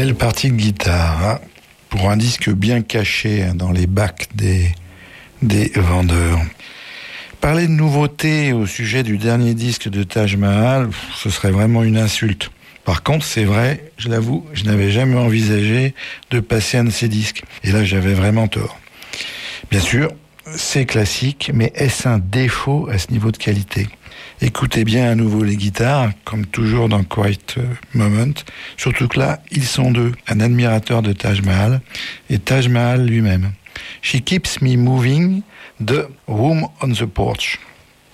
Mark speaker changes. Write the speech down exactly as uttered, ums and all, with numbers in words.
Speaker 1: Belle partie de guitare, hein, pour un disque bien caché hein, dans les bacs des, des vendeurs. Parler de nouveautés au sujet du dernier disque de Taj Mahal, ce serait vraiment une insulte. Par contre, c'est vrai, je l'avoue, je n'avais jamais envisagé de passer un de ces disques. Et là, j'avais vraiment tort. Bien sûr, c'est classique, mais est-ce un défaut à ce niveau de qualité ? Écoutez bien à nouveau les guitares, comme toujours dans Quiet Moment. Surtout que là, ils sont deux, un admirateur de Taj Mahal et Taj Mahal lui-même. She Keeps Me Moving de Room on the Porch.